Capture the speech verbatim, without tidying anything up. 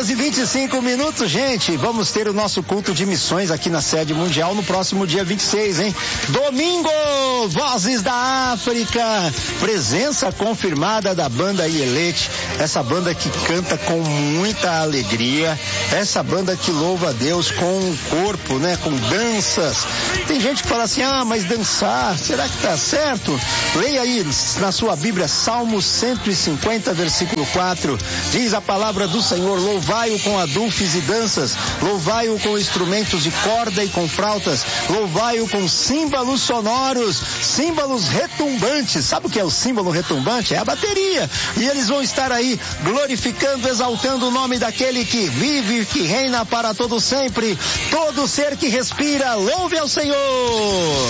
horas e vinte e cinco minutos, gente. Vamos ter o nosso culto de missões aqui na sede mundial no próximo dia vinte e seis, hein? Domingo, Vozes da África. Presença confirmada da banda Ielete. Essa banda que canta com muita alegria. Essa banda que louva a Deus com o corpo, né? Com danças. Tem gente que fala assim, ah, mas dançar, será que tá certo? Leia aí na sua Bíblia, Salmo cento e cinquenta, versículo quatro. Diz a palavra do Senhor, louvai-o com adufes e danças, louvai-o com instrumentos de corda e com flautas, louvai-o com símbolos sonoros, símbolos retumbantes. Sabe o que é o símbolo retumbante? É a bateria. E eles vão estar aí glorificando, exaltando o nome daquele que vive, que reina para todo sempre. Todo ser que respira, louve ao Senhor.